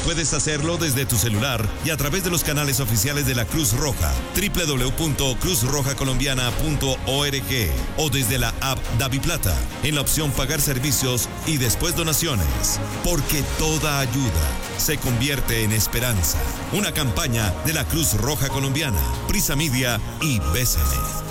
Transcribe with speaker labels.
Speaker 1: Puedes hacerlo desde tu celular y a través de los canales oficiales de la Cruz Roja, www.cruzrojacolombiana.org o desde la app DaviPlata, en la opción Pagar servicios y después donaciones. Porque toda ayuda se convierte en esperanza. Una campaña de la Cruz Roja Colombiana, Prisa Media y BCN.